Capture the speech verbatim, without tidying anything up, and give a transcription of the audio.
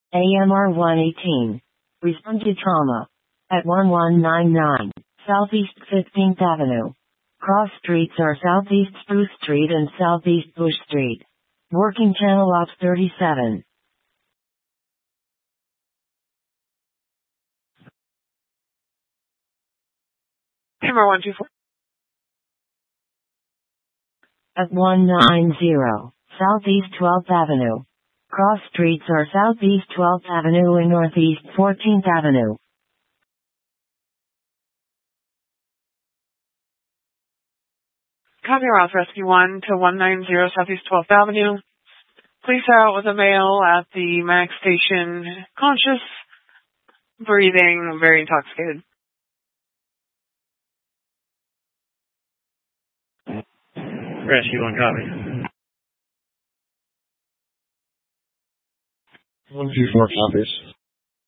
A M R one eighteen. Respond to trauma. At one one nine nine, Southeast fifteenth Avenue. Cross streets are Southeast Spruce Street and Southeast Bush Street. Working channel ops thirty-seven. Hammer one two four. At one nine zero, Southeast twelfth Avenue. Cross streets are Southeast twelfth Avenue and Northeast fourteenth Avenue. Copy Route Rescue one to one nine zero Southeast twelfth Avenue. Police are out with a male at the Max station, conscious, breathing, very intoxicated. Rescue one, copy. one two four copies.